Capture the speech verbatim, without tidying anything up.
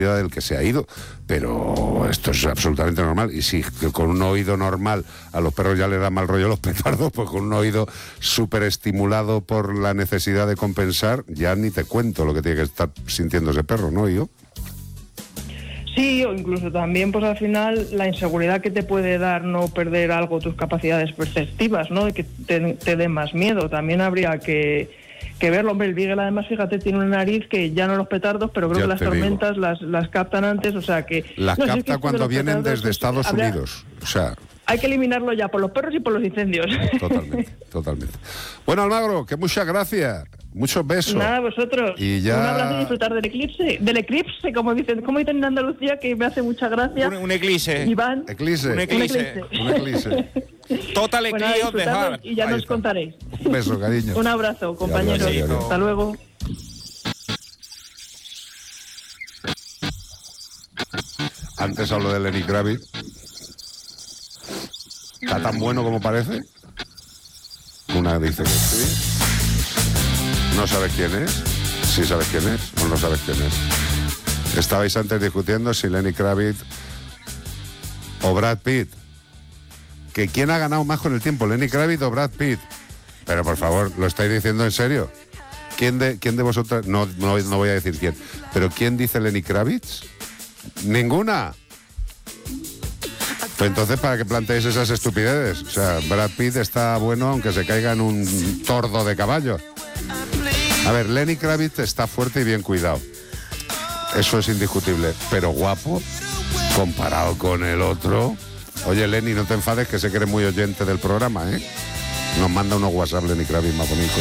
del que se ha ido, pero esto es absolutamente normal. Y si con un oído normal a los perros ya le da mal rollo los petardos, pues con un oído súper estimulado por la necesidad de compensar, ya ni te cuento lo que tiene que estar sintiendo ese perro, ¿no? ¿Y yo? Sí, o incluso también, pues al final, la inseguridad que te puede dar no perder algo tus capacidades perceptivas, ¿no? Y que te, te dé más miedo. También habría que que verlo, hombre. El Beagle además, fíjate, tiene una nariz que ya no los petardos, pero creo Ya que las te tormentas las, las captan antes, o sea que... Las no, si capta es que cuando vienen petardos, desde Estados habría, Unidos, o sea... Hay que eliminarlo ya, por los perros y por los incendios. Totalmente, totalmente. Bueno, Almagro, que muchas gracias, muchos besos. Nada, vosotros. Y ya... Un abrazo y disfrutar del eclipse, del eclipse, como dicen, como dicen en Andalucía, que me hace mucha gracia. Un, un eclipse. Iván. Eclipse. Un eclipse. Un eclipse. Total Bueno, eclipse of the disfrutadlo heart. y ya Ahí nos está. contaréis. Un beso, cariño. Un abrazo, compañeros. Adiós, adiós. Hasta luego. Antes hablo de Lenny Kravitz. ¿Está tan bueno como parece? Una dice que sí. ¿No sabes quién es? Sí sabes quién es o no sabes quién es. Estabais antes discutiendo si Lenny Kravitz o Brad Pitt. ¿Que quién ha ganado más con el tiempo, Lenny Kravitz o Brad Pitt? Pero por favor, ¿lo estáis diciendo en serio? ¿Quién de, quién de vosotras? No, no, no voy a decir quién. ¿Pero quién dice Lenny Kravitz? Ninguna. Pues entonces, ¿para qué planteéis esas estupideces? O sea, Brad Pitt está bueno aunque se caiga en un tordo de caballo. A ver, Lenny Kravitz está fuerte y bien cuidado. Eso es indiscutible. Pero guapo, comparado con el otro... Oye, Lenny, no te enfades, que sé que eres muy oyente del programa, ¿eh? Nos manda unos WhatsApp Lenny Kravitz más bonitos.